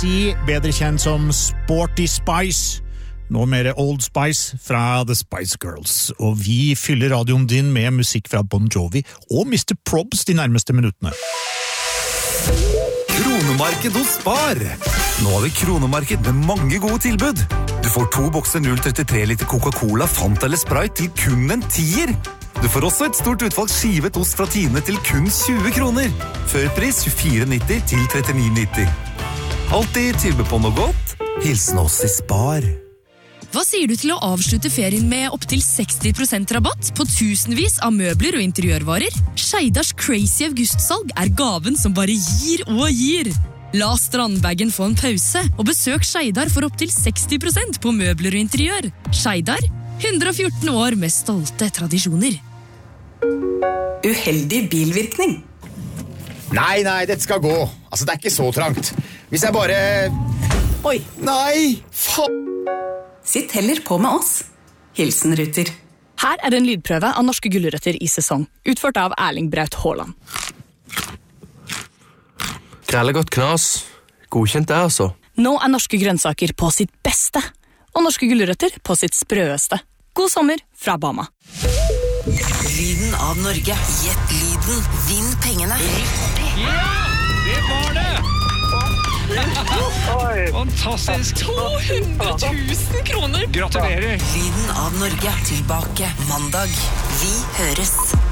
Nasty, bedre kjent som Sporty Spice. Nå mer Old Spice fra The Spice Girls. Og vi fyller radioen din med musikk fra Bon Jovi og Mr. Probs de nærmeste minuttene. Kronemarked hos Spar. Nå har vi kronemarked med mange gode tilbud. Du får 2 bokser 0,33 liter Coca-Cola, Fanta eller Sprite til kun en 10er. Du får også et stort utvalg skivet ost fra Tine til kun 20 kroner. Førpris 24,90 til 39,90. Alltid tilbud på noe godt. Hilsen oss i Spar. Hva sier du til å avslutte ferien med opp til 60% rabatt på tusenvis av møbler og interiørvarer? Skeidars crazy augustsalg er gaven som bare gir og gir. La strandbagen få en pause og besøk Skeidar for opp til 60% på møbler og interiør. Skeidar, 114 år med stolte tradisjoner. Uheldig bilvirkning. Nei, dette skal gå. Altså, det er ikke så trangt. Hvis jeg bare... Oi. Nei, faen. Sitt heller på med oss. Hilsen Ruter. Her er en lydprøve av norske gulrøtter i sesong, utført av Erling Braut Haaland. Grelle godt knas. Godkjent det, altså. Nå er norske grønnsaker på sitt beste, og norske gulrøtter på sitt sprøeste. God sommer fra Bama. Lyden av Norge. Gjett lyden. Vinn pengene. Ja, det var det! Fantastisk. 200 000 kroner! Gratulerer. Lyden av Norge. Tilbake mandag. Vi høres.